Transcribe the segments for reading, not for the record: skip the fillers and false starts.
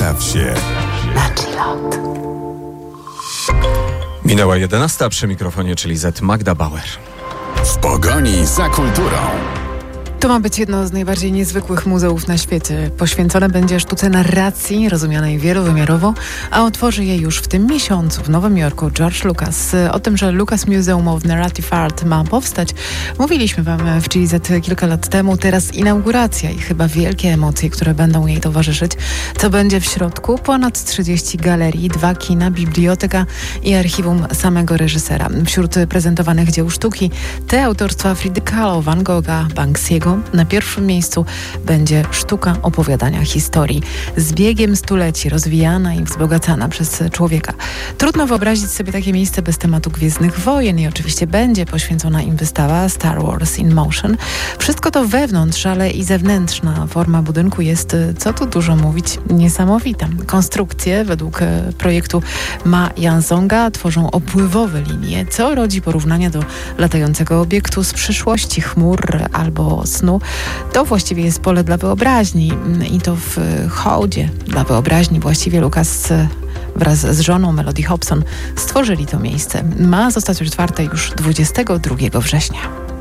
Baw się na chillot. Minęła 11, przy mikrofonie, czyli Z Magda Bauer. w pogoni za kulturą. To ma być jedno z najbardziej niezwykłych muzeów na świecie. Poświęcone będzie sztuce narracji, rozumianej wielowymiarowo, a otworzy je już w tym miesiącu w Nowym Jorku George Lucas. O tym, że Lucas Museum of Narrative Art ma powstać, mówiliśmy wam w GZ kilka lat temu. Teraz inauguracja i chyba wielkie emocje, które będą jej towarzyszyć. Co będzie w środku? Ponad 30 galerii, 2 kina, biblioteka i archiwum samego reżysera. Wśród prezentowanych dzieł sztuki te autorstwa Fridy Kahlo, Van Gogha, Banksy'ego. Na pierwszym miejscu będzie sztuka opowiadania historii. Z biegiem stuleci rozwijana i wzbogacana przez człowieka. Trudno wyobrazić sobie takie miejsce bez tematu Gwiezdnych Wojen i oczywiście będzie poświęcona im wystawa Star Wars in Motion. Wszystko to wewnątrz, ale i zewnętrzna forma budynku jest, co tu dużo mówić, niesamowita. Konstrukcje według projektu Ma Yansonga tworzą opływowe linie, co rodzi porównania do latającego obiektu z przyszłości, chmur albo snu. To właściwie jest pole dla wyobraźni i to w hołdzie dla wyobraźni właściwie Lucas wraz z żoną Melody Hobson stworzyli to miejsce. Ma zostać otwarte już 22 września.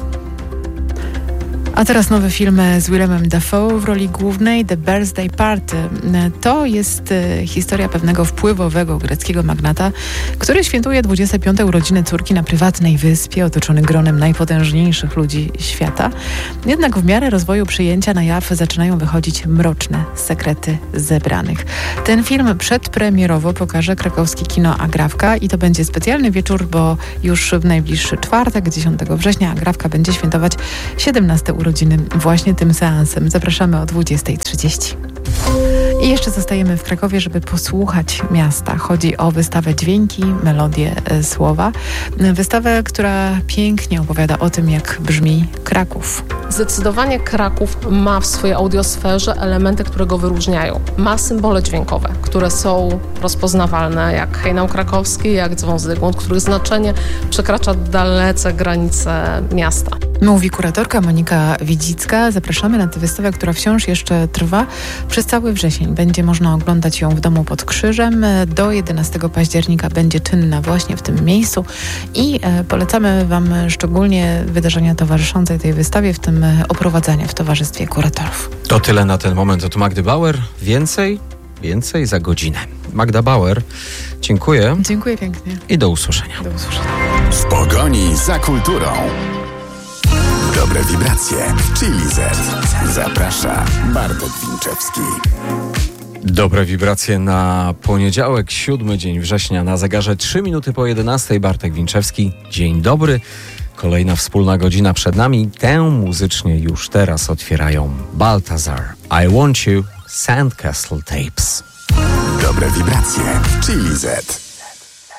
A teraz nowy film z Willemem Dafoe w roli głównej, The Birthday Party. To jest historia pewnego wpływowego greckiego magnata, który świętuje 25. urodziny córki na prywatnej wyspie, otoczony gronem najpotężniejszych ludzi świata. Jednak w miarę rozwoju przyjęcia na jaw zaczynają wychodzić mroczne sekrety zebranych. Ten film przedpremierowo pokaże krakowskie kino Agrawka i to będzie specjalny wieczór, bo już w najbliższy czwartek, 10 września, Agrawka będzie świętować 17 urodziny właśnie tym seansem. Zapraszamy o 20:30. I jeszcze zostajemy w Krakowie, żeby posłuchać miasta. Chodzi o wystawę Dźwięki, melodie, słowa. Wystawę, która pięknie opowiada o tym, jak brzmi Kraków. Zdecydowanie Kraków ma w swojej audiosferze elementy, które go wyróżniają. Ma symbole dźwiękowe, które są rozpoznawalne, jak hejnał krakowski, jak dzwon Zygmunt, których znaczenie przekracza dalece granice miasta. Mówi kuratorka Monika Widzicka. Zapraszamy na tę wystawę, która wciąż jeszcze trwa przez cały wrzesień. Będzie można oglądać ją w domu pod Krzyżem. Do 11 października będzie czynna właśnie w tym miejscu i polecamy wam szczególnie wydarzenia towarzyszące tej wystawie, w tym oprowadzanie w towarzystwie kuratorów. To tyle na ten moment od Magdy Bauer. Więcej za godzinę. Magda Bauer, dziękuję. Dziękuję pięknie. I do usłyszenia. Do usłyszenia. W pogoni za kulturą. Dobre wibracje w Chili Z. Zaprasza Bartek Winczewski. Dobre wibracje na poniedziałek, 7 dzień września, na zegarze 3 minuty po 11. Bartek Winczewski. Dzień dobry. Kolejna wspólna godzina przed nami. Tę muzycznie już teraz otwierają Baltazar, I Want You, Sandcastle Tapes. Dobre wibracje w Chili Z.